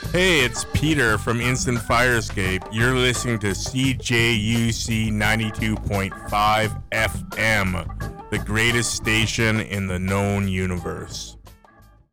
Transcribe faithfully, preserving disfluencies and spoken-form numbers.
Hey, it's Peter from Instant Fire Escape. You're listening to C J U C ninety-two point five F M, the greatest station in the known universe.